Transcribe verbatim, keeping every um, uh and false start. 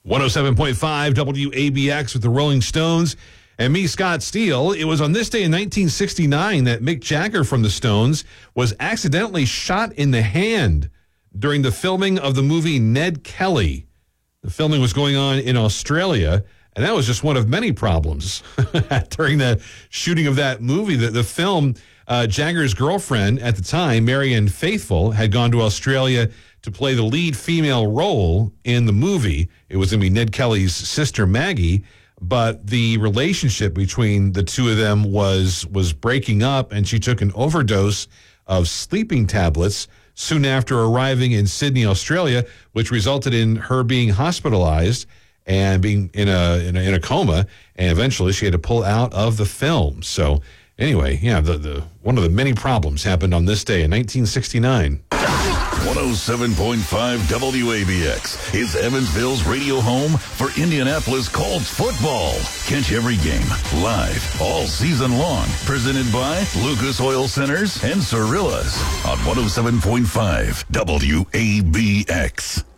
one oh seven point five W A B X with the Rolling Stones and me, Scott Steele. It was on this day in nineteen sixty-nine that Mick Jagger from the Stones was accidentally shot in the hand during the filming of the movie Ned Kelly. The filming was going on in Australia, and that was just one of many problems during the shooting of that movie. The, the film, uh, Jagger's girlfriend at the time, Marianne Faithfull, had gone to Australia to play the lead female role in the movie. It was going to be Ned Kelly's sister, Maggie, but the relationship between the two of them was was breaking up, and she took an overdose of sleeping tablets soon after arriving in Sydney, Australia, which resulted in her being hospitalized and being in a, in a in a coma, and eventually she had to pull out of the film. So anyway, yeah, the, the one of the many problems happened on this day in nineteen sixty-nine. one oh seven point five W A B X is Evansville's radio home for Indianapolis Colts football. Catch every game live all season long. Presented by Lucas Oil Centers and Cirillas on one oh seven point five W A B X.